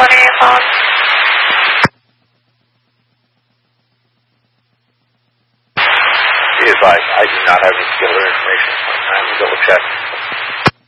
are you calling? Be advised, I do not have any skill or information at this time. Double check.